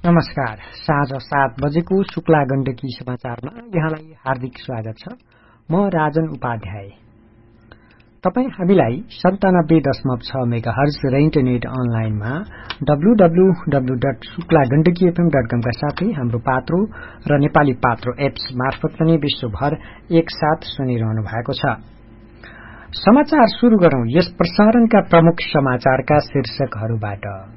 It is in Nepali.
नमस्कार। साँझ 7 बजेको शुक्ला गण्डकी समाचारमा यहाँलाई हार्दिक स्वागत छ। म राजन उपाध्याय। तपाई हामीलाई 97.6 मेगाहर्ज र इन्टरनेट अनलाइनमा www.शुक्लागण्डकीfm.com का साथै हाम्रो पात्रो र नेपाली पात्रो एप्स मार्फत पनि विश्वभर एकसाथ सुनिरहनु भएको छ। समाचार सुरु गरौं यस प्रसारणका प्रमुख समाचारका शीर्षकहरूबाट।